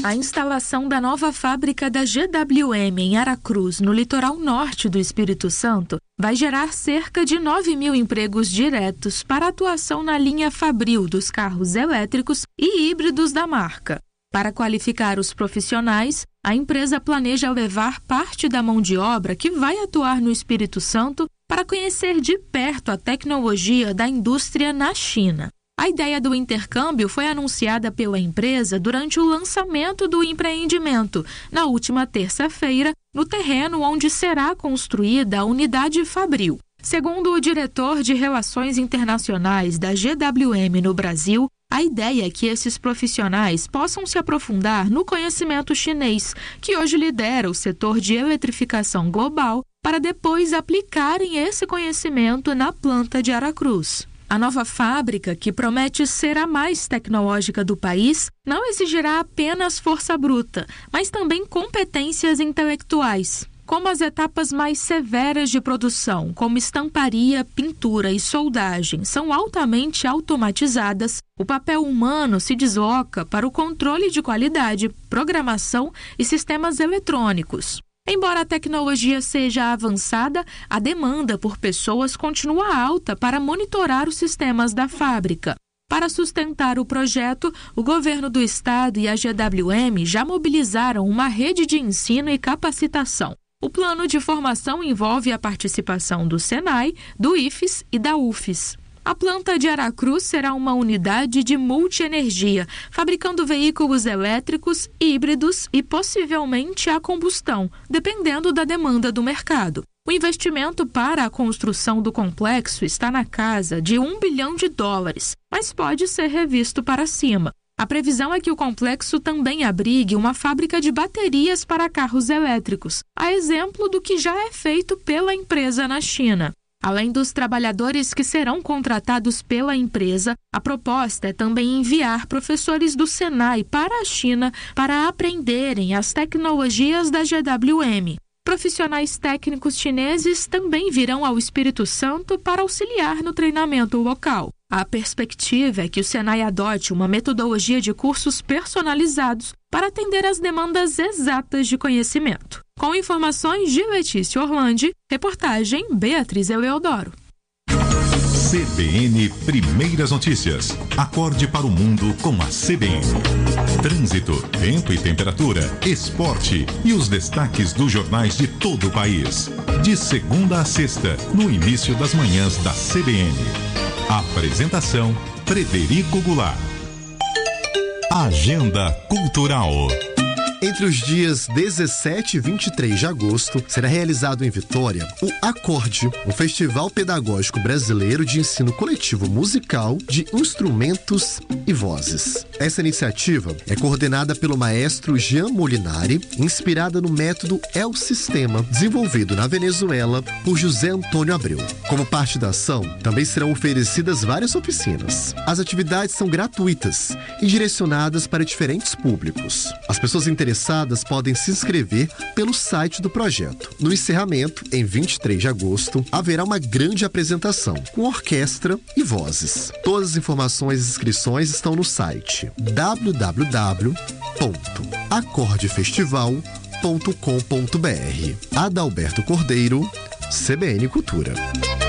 A instalação da nova fábrica da GWM em Aracruz, no litoral norte do Espírito Santo, vai gerar cerca de 9.000 empregos diretos para atuação na linha Fabril dos carros elétricos e híbridos da marca. Para qualificar os profissionais, a empresa planeja levar parte da mão de obra que vai atuar no Espírito Santo para conhecer de perto a tecnologia da indústria na China. A ideia do intercâmbio foi anunciada pela empresa durante o lançamento do empreendimento, na última terça-feira, no terreno onde será construída a unidade Fabril. Segundo o diretor de Relações Internacionais da GWM no Brasil, a ideia é que esses profissionais possam se aprofundar no conhecimento chinês, que hoje lidera o setor de eletrificação global, para depois aplicarem esse conhecimento na planta de Aracruz. A nova fábrica, que promete ser a mais tecnológica do país, não exigirá apenas força bruta, mas também competências intelectuais, como as etapas mais severas de produção, como estamparia, pintura e soldagem, são altamente automatizadas. O papel humano se desloca para o controle de qualidade, programação e sistemas eletrônicos. Embora a tecnologia seja avançada, a demanda por pessoas continua alta para monitorar os sistemas da fábrica. Para sustentar o projeto, o governo do estado e a GWM já mobilizaram uma rede de ensino e capacitação. O plano de formação envolve a participação do Senai, do IFES e da UFES. A planta de Aracruz será uma unidade de multienergia, fabricando veículos elétricos, híbridos e possivelmente a combustão, dependendo da demanda do mercado. O investimento para a construção do complexo está na casa de US$1 bilhão, mas pode ser revisto para cima. A previsão é que o complexo também abrigue uma fábrica de baterias para carros elétricos, a exemplo do que já é feito pela empresa na China. Além dos trabalhadores que serão contratados pela empresa, a proposta é também enviar professores do Senai para a China para aprenderem as tecnologias da GWM. Profissionais técnicos chineses também virão ao Espírito Santo para auxiliar no treinamento local. A perspectiva é que o Senai adote uma metodologia de cursos personalizados para atender às demandas exatas de conhecimento. Com informações de Letícia Orlandi, reportagem Beatriz Eleodoro. CBN Primeiras Notícias. Acorde para o mundo com a CBN. Trânsito, tempo e temperatura, esporte e os destaques dos jornais de todo o país. De segunda a sexta, no início das manhãs da CBN. Apresentação: Frederico Goulart. Agenda Cultural. Entre os dias 17 e 23 de agosto, será realizado em Vitória o Acorde, um festival pedagógico brasileiro de ensino coletivo musical de instrumentos e vozes. Essa iniciativa é coordenada pelo maestro Jean Molinari, inspirada no método El Sistema, desenvolvido na Venezuela por José Antônio Abreu. Como parte da ação, também serão oferecidas várias oficinas. As atividades são gratuitas e direcionadas para diferentes públicos. As pessoas interessadas podem se inscrever pelo site do projeto. No encerramento, em 23 de agosto, haverá uma grande apresentação com orquestra e vozes. Todas as informações e inscrições estão no site www.acordefestival.com.br. Adalberto Cordeiro, CBN Cultura.